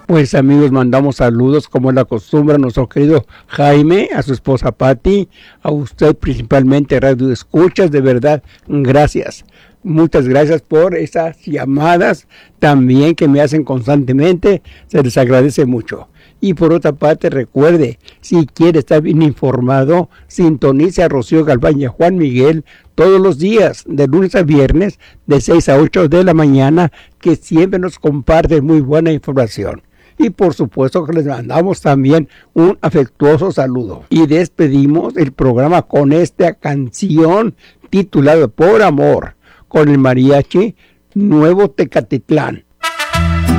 Pues amigos, mandamos saludos como es la costumbre a nuestro querido Jaime, a su esposa Patti, a usted principalmente Radio Escuchas, de verdad, gracias. Muchas gracias por esas llamadas también que me hacen constantemente, se les agradece mucho. Y por otra parte, recuerde, si quiere estar bien informado, sintonice a Rocío Galván y a Juan Miguel todos los días, de lunes a viernes, de 6 a 8 de la mañana, que siempre nos comparten muy buena información. Y por supuesto que les mandamos también un afectuoso saludo. Y despedimos el programa con esta canción titulada Por Amor, con el mariachi Nuevo Tecatitlán.